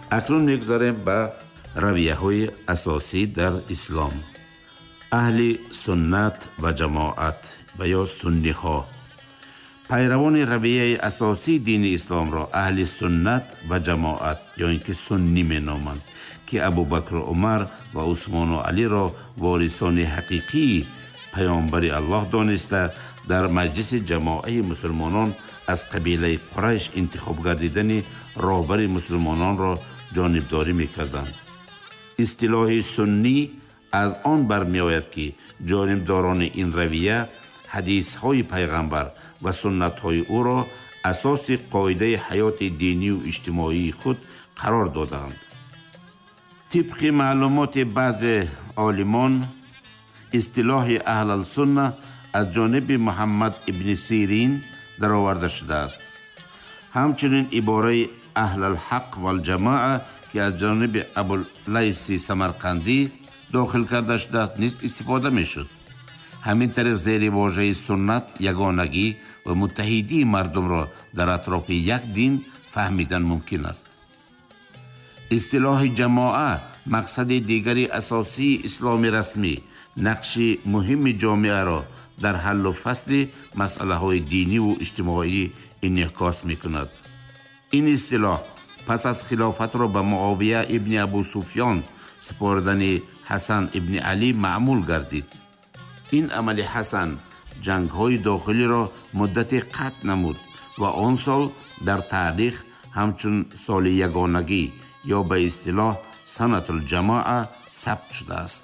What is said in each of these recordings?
اکنون میگذاریم به رویه های اساسی در اسلام. اهل سنت و جماعت و یا سنی ها پیروان رویه اساسی دین اسلام را اهل سنت و جماعت یا اینکه سنی می نامند که ابوبکر و عمر و عثمان و علی را وارثان حقیقی پیامبر الله دانسته در مجلس جماعه مسلمانان از قبیله قریش انتخاب گردیدن راهبر مسلمانان را جانبداری می‌کردند. اصطلاح سنی از آن برمی آید که جانبداران این رویه حدیث های پیغمبر و سنت های او را اساس قاعده حیات دینی و اجتماعی خود قرار دادند. طبق معلومات بعض عالمان اصطلاح اهل السنه از جانب محمد ابن سیرین در آورده شده است. همچنین عباره اهل الحق و الجماعه که از جانب ابواللیث سمرقندی داخل کرده شده است نیز استفاده می شد. همین طریق زیر واژه سنت یگانگی و متحدی مردم را در اطراف یک دین فهمیدن ممکن است. اصطلاح جماعه مقصد دیگری اساسی اسلام رسمی نقش مهم جامعه را در حل و فصل مسئله های دینی و اجتماعی انعکاس می کند. این اصطلاح پس از خلافت را به معاویه ابن ابو سفیان سپردن حسن ابن علی معمول گردید. این عمل حسن جنگ های داخلی را مدت قطع نمود و آن سال در تاریخ همچون سال یگانگی یا به اصطلاح سنت الجماعه ثبت شده است.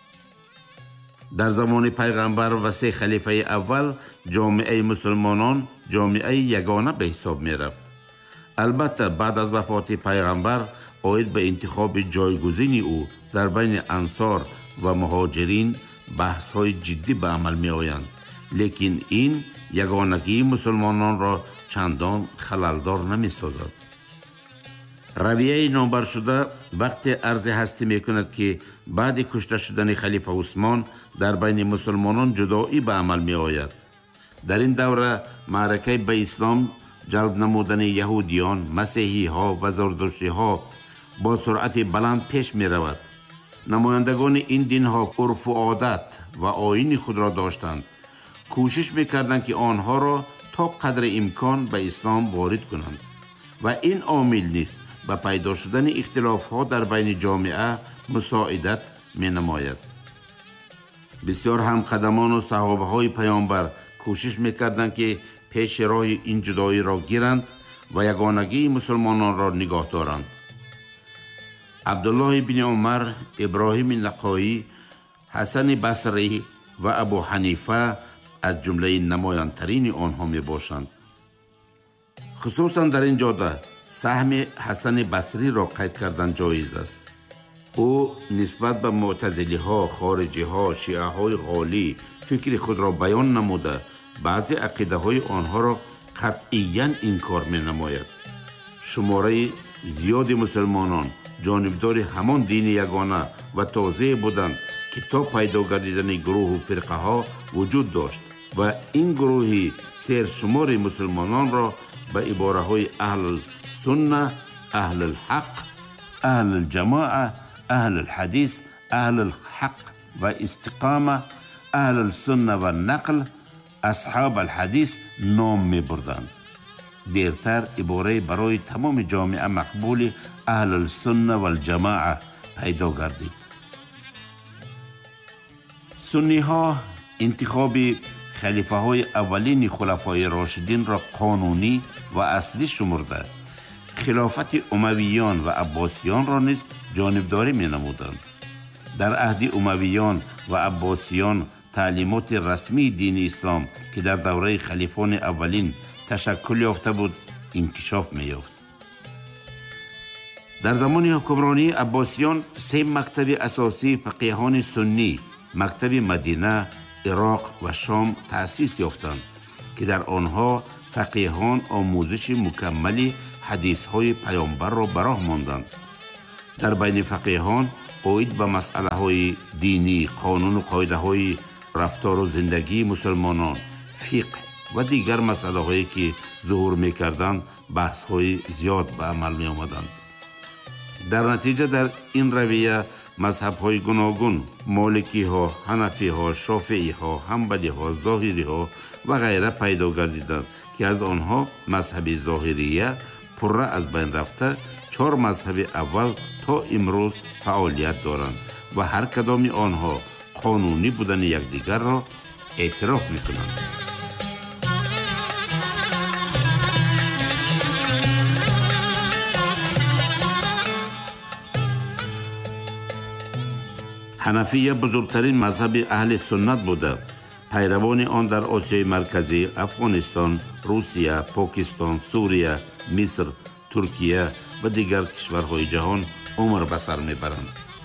در زمان پیغمبر و سه خلیفه اول جامعه مسلمانان جامعه یگانه به حساب می رفت. البته بعد از وفات پیغمبر آید به انتخاب جایگزین او در بین انصار و مهاجرین بحث های جدی به عمل می آیند، لیکن این یگانگی مسلمانان را چندان خللدار نمی سازد. رویه نامبر شده وقتی عرض هستی می کند که بعد کشته شدن خلیفه عثمان در بین مسلمانان جدایی به عمل می آید. در این دوره معرکه به اسلام جلب نمودن یهودیان، مسیحی ها و زرتشتی ها با سرعت بلند پیش می رود. نمایندگان این دین ها عرف و عادت و آیین خود را داشتند. کوشش می کردند که آنها را تا قدر امکان به اسلام وارد کنند و این عامل نیست به پیدا شدن اختلاف ها در بین جامعه مساعدت می نماید. بسیار هم قدمان و صحابه های پیامبر کوشش می کردند که پیش راه این جدایی را گیرند و یگانگی مسلمانان را نگاه دارند. عبدالله بن عمر، ابراهیم نخعی، حسن بصری و ابو حنیفه از جمله نمایانترین آنها می باشند. خصوصا در این جاده سهم حسن بصری را قید کردن جایز است. او نسبت به معتزلی ها، خارجی ها، شیعه های غالی فکر خود را بیان نموده بعضی عقیده های آنها را قطعیاً انکار می نماید. شماره زیاد مسلمانان جانبدار همان دین یگانه و تازه بودند که تا پیدا گردیدن گروه و فرقه ها وجود داشت و این گروهی سرشمار مسلمانان را به عباره های اهل سنه، اهل الحق، اهل الجماعه، اهل الحدیث، اهل الحق و استقامه، اهل السنه و نقل، اصحاب الحدیث نام می بردند. دیرتر عباره برای تمام جامعه مقبول اهل السنه و الجماعه پیدا گردید. سنی ها انتخاب خلیفه های اولین خلفای راشدین را قانونی و اصلی شمرده خلافت امویان و عباسیان را نیز جانبداری می نمودند. در عهد امویان و عباسیان تعلیمات رسمی دین اسلام که در دوره خلیفان اولین تشکل یافته بود انکشاف می یافت. در زمان حکمرانی عباسیان سه مکتب اساسی فقیهان سنی مکتب مدینه، عراق و شام تأسیس یافتند که در آنها فقیهان آموزش مکمل حدیث های پیامبر را براه ماندند. در بین فقیهان اوید به مسئله های دینی، قانون و قاعده های رفتار و زندگی مسلمانان، فقه و دیگر مسئله هایی که ظهور می کردند بحث های زیاد به عمل می آمدند. дар натиҷа дар ин равия мазҳабҳои гуногун моликиҳо, ҳанафиҳо, шофеиҳо, ҳамбалиҳо, зоҳириҳо ва ғайра пайдо гардиданд ки аз онҳо мазҳаби зоҳирия пурра аз байн рафта 4 мазҳаби аввал то имрӯз фаъолият доранд ва ҳар кадоми онҳо қонунӣ будани якдигарро эътироф мекунанд. ҳанафия бузургтарин мазҳаби аҳли суннат буда, пайравони он дар Осиёи Марказӣ, Афғонистон, Русия, Покистон, Сурия, Миср, Туркия ва дигар кишварҳои ҷаҳон умр ба сар мебаранд.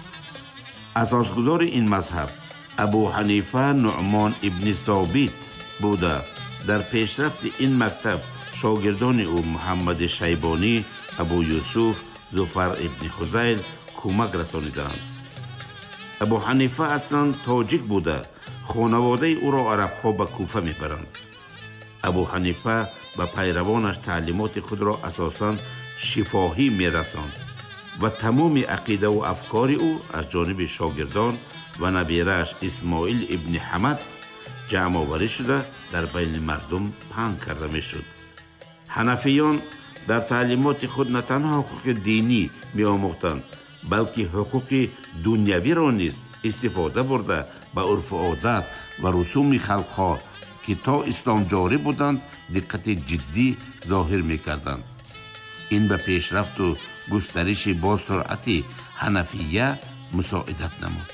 асосгузори ин мазҳаб Абу Ҳанифа Нуъмон ибни Собит буда, дар пешрафти ин мактаб шогирдони ӯ Муҳаммади Шайбонӣ, Абу Юсуф, Зуфар ибни Ҳузайл кӯмак расонидаанд. Абу Ҳанифа аслан тоҷик буда, хонаводаи ӯро арабҳо ба Куфа мебаранд. Абу Ҳанифа ба пайравонаш таълимоти худро асосан шифоҳӣ мерасонд ва тамоми ақидаву афкори ӯ аз ҷониби шогирдон ва набирааш Исмоил ибни Ҳамад ҷамъоварӣ шуда дар байни мардум паҳн карда мешуд. ҳанафиён дар таълимоти худ на танҳо ҳуқуқи динӣ меомӯхтанд, балки ҳуқуқи дунявиро низ истифода бурда ба урфу одат ва русуми халқҳо, ки то ислом ҷорӣ буданд, диққати ҷиддӣ зоҳир мекарданд. ин ба пешрафту густариши босуръати ҳанафия мусоидат намуд.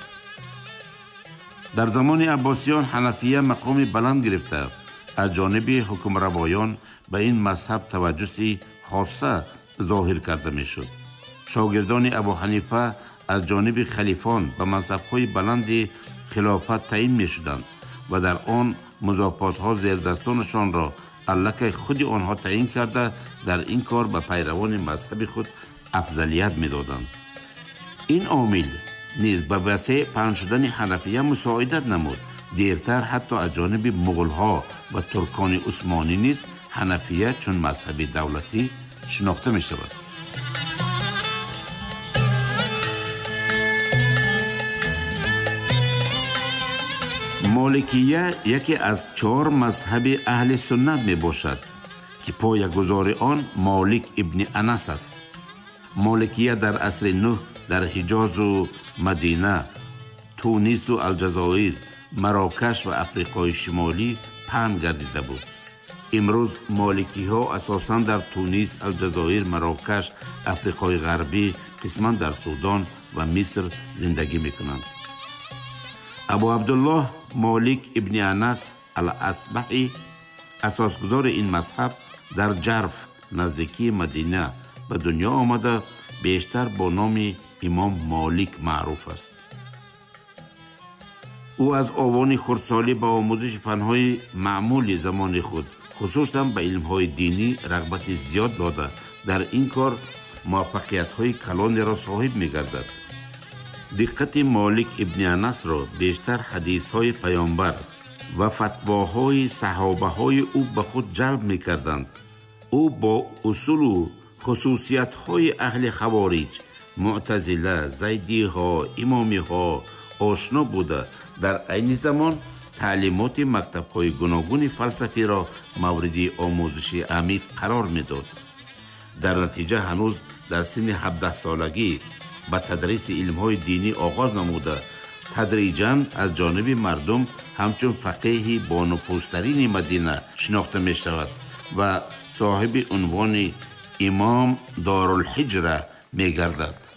дар замони аббосиён ҳанафия мақоми баланд гирифта, аз ҷониби ҳукмравоён ба ин мазҳаб таваҷҷуҳи хоса зоҳир карда мешуд. шогирдони Абу Ҳанифа аз ҷониби халифон ба мансабҳои баланди хилофат таъин мешуданд ва дар он музофотҳо зердастонашонро аллакай худи онҳо таъин карда, дар ин кор ба пайравони мазҳаби худ афзалият медоданд. ин омил низ ба васеъ паҳн шудани ҳанафия мусоидат намуд. дертар ҳатто аз ҷониби муғулҳо ва туркони усмонӣ низ ҳанафия чун мазҳаби давлатӣ шинохта мешавад. моликия яке аз 4 мазҳаби аҳли суннат мебошад ки поягузори он Молик ибни Анас аст. моликия дар асри Нуҳ дар Ҳиҷозу Мадина, Тунису Алҷазоир, Марокаш ва Африқои Шимолӣ паҳн гардида буд. имрӯз моликиҳо асосан дар Тунис, Алҷазоир, Марокаш, Африқои Ғарбӣ, қисман дар Судон ва Миср зиндагӣ мекунанд. Абу Абдуллоҳ Молик ибни Анас ал-Асбаҳӣ, асосгузори ин мазҳаб, дар Ҷарф наздикии Мадина ба дунё омада, бештар бо номи имом Молик маъруф аст. ӯ аз овони хурдсолӣ ба омӯзиши фанҳои маъмули замони худ, хусусан ба илмҳои динӣ рағбати зиёд дода, дар ин кор муваффақиятҳои калонеро соҳиб мегардад. диққати Молик ибни Анасро бештар ҳадисҳои паёнбар ва фатвоҳои саҳобаҳои ӯ ба худ ҷалб мекарданд. ӯ бо усулу хусусиятҳои аҳли Хавориҷ, Муътазила, Зайдиҳо, Имомиҳо ошно буда, дар айни замон таълимоти мактабҳои гуногуни фалсафиро мавриди омӯзиши амиқ қарор медод. дар натиҷа ҳанӯз дар синни 17-солагӣ ба тадриси илмҳои динӣ оғоз намуда, тадриҷан аз ҷониби мардум ҳамчун фақеҳи бонуфузтарини Мадина шинохта мешавад ва соҳиби унвони имом Дорулҳиҷра мегардад.